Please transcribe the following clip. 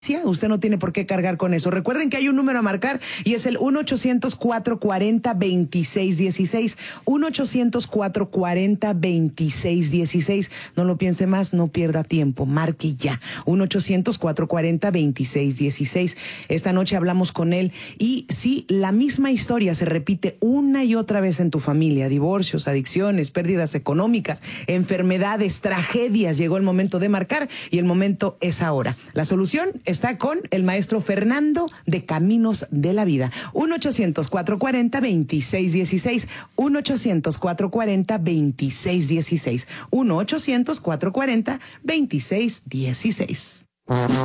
Usted no tiene por qué cargar con eso. Recuerden que hay un número a marcar y es el 1-800-440-2616. 1-800-440-2616. No lo piense más, no pierda tiempo. Marque ya. 1-800-440-2616. Esta noche hablamos con él y si la misma historia se repite una y otra vez en tu familia, divorcios, adicciones, pérdidas económicas, enfermedades, tragedias, llegó el momento de marcar y el momento es ahora. La solución está con el maestro Fernando de Caminos de la Vida. 1-800-440-2616. 1-800-440-2616. 1-800-440-2616.